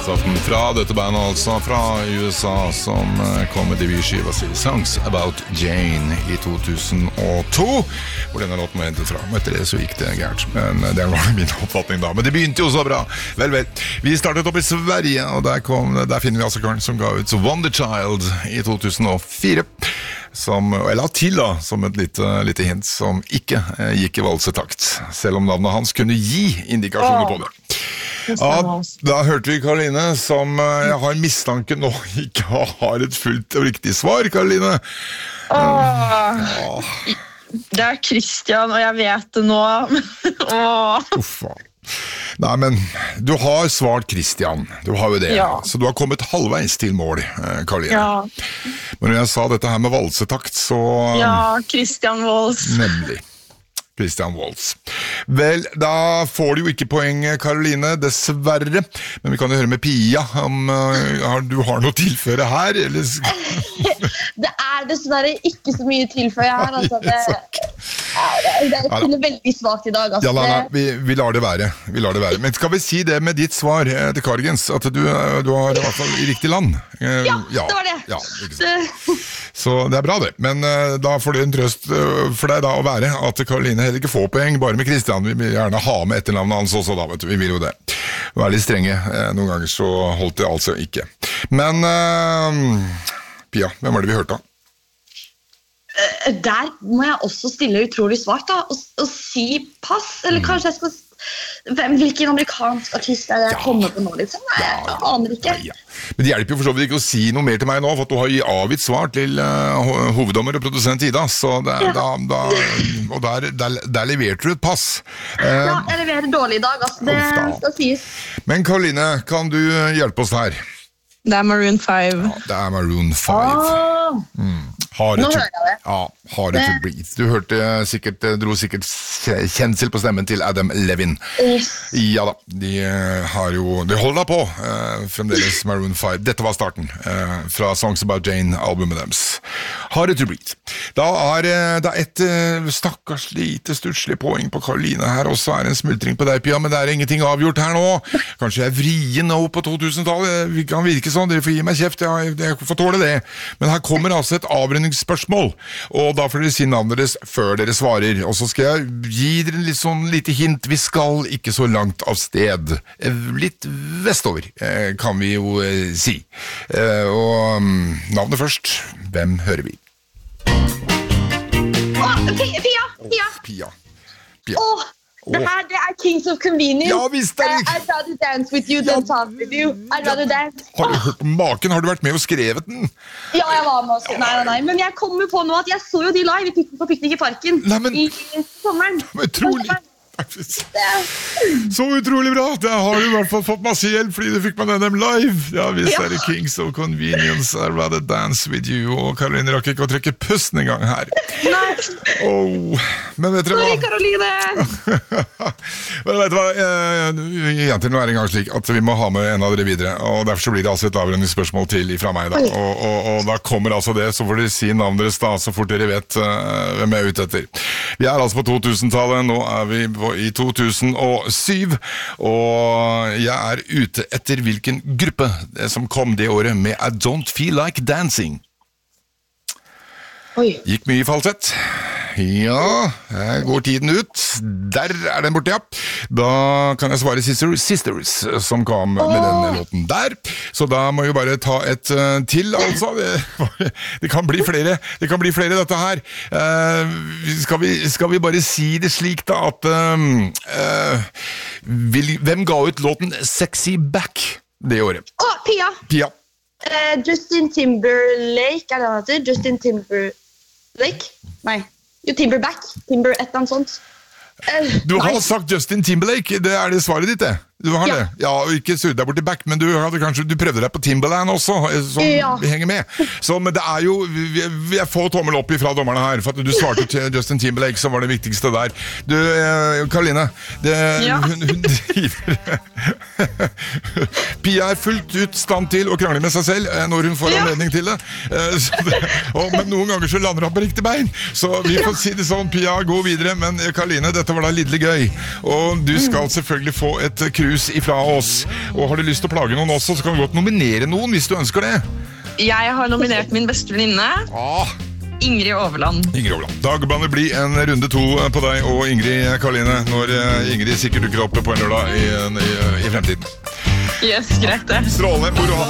nyttårsaften fra dette bandet, altså fra USA, som kom med debutskiva si Songs About Jane i 2002, hvor denne låten var hentet fra. Og etter det så gikk det gærent, men det var min oppfatning da. Men det begynte jo så bra. Vel. Vi startet opp i Sverige, og der finner vi altså karen som ga ut Wonder Child i 2004. Jeg la til da, som et lite hint, som ikke gikk i valsetakt, selv om navnet hans kunne gi indikasjoner på det. Ja, da hørte vi Karoline, som jeg har mistanke nå ikke har et fullt og riktig svar, Karoline. Det Christian, og jeg vet det nå. Uffa. Nei, men du har svart Christian. Du har jo det. Ja. Så du har kommet halvveis til mål, Karoline. Ja. Men når jeg sa dette her med valsetakt, så... Ja, Christian Waltz. Nemlig. Christian Waltz. Vel, da får du jo ikke poeng, Karoline, dessverre. Men vi kan jo høre med Pia om du har noe tilføre her, eller... Det dessverre ikke så mye tilføre her, altså. Det spiller veldig svagt i dag, altså. Ja, vi lar det være. Men skal vi si det med ditt svar til Kargens, at du har i hvert fall i riktig land? Ja, det var det. Ja, ikke sant. Så det bra det. Men da får det en trøst for deg da å være at Karoline heller ikke får poeng, bare med Christian. Vi vil gjerne ha med etternavnet hans også da, vet du. Vi vil jo det. Være litt strenge. Noen ganger så holdt det altså ikke. Men Pia, hvem var det vi hørte da? Der må jeg også stille utrolig svart da, og si pass, eller kanskje jeg skal... Hvilken amerikansk artist jeg kommer på nå, liksom? Nei, jeg aner ikke. Ja. Men det hjelper jo for så vidt ikke å si noe mer til meg nå, for at du har avgitt svar til hoveddommer og produsent Ida, så der leverte du et pass. Ja, jeg leverer dårlig i dag, altså. Det skal sies. Men Karoline, kan du hjelpe oss her? Det Maroon 5. Ja, det Maroon 5. Nå hører jeg det. Ja, Hard to Breathe. Du dro sikkert kjensel på stemmen til Adam Levin. Ja da, de holder da på, fremdeles Maroon 5. Dette var starten fra Songs About Jane, albumet deres. Hard to Breathe. Da det et stakkars lite stutslig poeng på Karoline her, og så en smultring på deg, Pia, men det ingenting avgjort her nå. Kanskje jeg vrien nå på 2000-tallet, vi kan virke sånn, dere får gi meg kjeft, jeg får tåle det. Men her kommer altså et avrundingsspørsmål, og da får dere si navnet deres før dere svarer, og så skal jeg gi dere en litt sånn lite hint. Vi skal ikke så langt av sted, litt vestover, kan vi jo si. Og navnet først, hvem hører vi? Pia. Det Kings of Convenience. Ja, visst det. I'd rather dance with you than talk with you. I'd rather dance. Har du hørt maken? Har du vært med og skrevet den? Ja, jeg var med også. Nei. Men jeg kommer på nå at jeg så jo de live på Piknik i Parken i sommeren. Utrolig. Så utrolig bra. Da har du i hvert fall fått masse hjelp fordi du fikk med dem live. Ja, visst det Kings of Convenience. I'd rather dance with you. Og Karoline rakk ikke å trekke pusten en gang her. Nei. Men vet dere hva? Sorry, Karoline. Men vet du hva? Egentlig nå det en gang slik at vi må ha med en av dere videre. Og derfor så blir det altså et avrundingsspørsmål til fra meg da. Og da kommer altså det, så får dere si navnet deres da, så fort dere vet hvem jeg ute etter. Vi altså på 2000-tallet. Nå vi i 2007, og jeg ute etter hvilken gruppe som kom det året med I Don't Feel Like Dancing. Gikk mye i falsett. Ja, går tiden ut. Der den borte, ja. Da kan jeg svare Sisters, som kom med den låten der. Så da må jeg jo bare ta et til, altså. Det kan bli flere. Det kan bli flere, dette her. Skal vi bare si det slik, da, at hvem ga ut låten Sexy Back det året? Pia. Justin Timberlake, det han heter? Justin Timberlake? Nei. Timberback, et eller annet sånt. Du har sagt Justin Timberlake, det det svaret ditt det? Du har det? Ja, ikke surret deg bort i back, men du prøvde deg på Timberland også, som vi henger med. Så, men det jo, jeg får tommel opp ifra dommerne her, for at du svarte til Justin Timberlake, som var det viktigste der. Du, Karoline, hun driver... Pia fullt ut stand til å krangle med seg selv når hun får anledning til det. Men noen ganger så lander hun på riktig bein. Så vi får si det sånn, Pia, gå videre, men Karoline, dette var da lidelig gøy. Og du skal selvfølgelig få et krus grus ifra oss. Og har du lyst til å plage noen også, så kan du godt nominere noen hvis du ønsker det. Jeg har nominert min beste venninne. Ingrid Overland. Da kan det bli en runde 2 på deg og Ingrid Karoline, når Ingrid sikkert dukker opp på en lørdag i fremtiden. Yes, greit det. Strålende, hvor du har